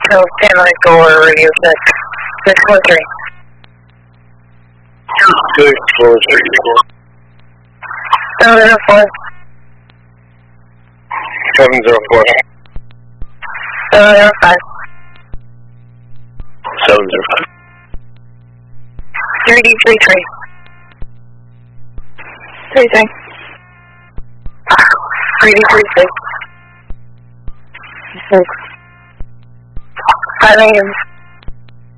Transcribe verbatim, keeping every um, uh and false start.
So stand on the door, radio six. Six four three. Six four three. Seven zero four. Seven zero four. Seven zero five. Seven zero five. Three D three three. Three three. Three D three six. Six. Five A M.